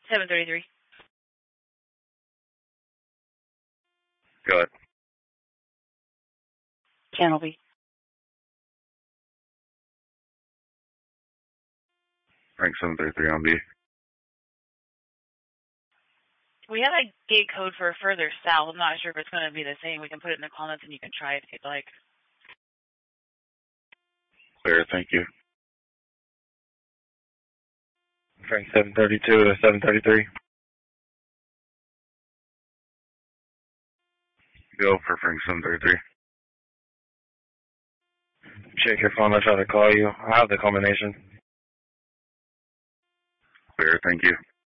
733. Go ahead. Channel B. Frank 733 on B. We have a gate code for further south. I'm not sure if it's going to be the same. We can put it in the comments and you can try it if you'd like. Clear, thank you. Frank 732 to 733. Go for Frank 733. Check your phone, I'll try to call you. I have the combination. Clear, thank you.